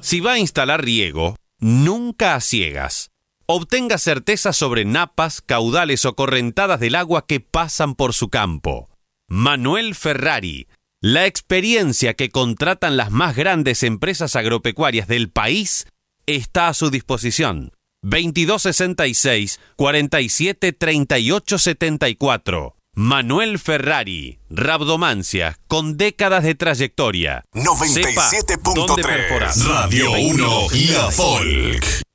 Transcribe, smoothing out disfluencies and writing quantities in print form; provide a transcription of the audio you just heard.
Si va a instalar riego, nunca a ciegas. Obtenga certeza sobre napas, caudales o correntadas del agua que pasan por su campo. Manuel Ferrari, la experiencia que contratan las más grandes empresas agropecuarias del país está a su disposición. 2266 47 38 74. Manuel Ferrari, rabdomancia con décadas de trayectoria. 97.3 Sepa dónde perforar. Radio 1 La Folk.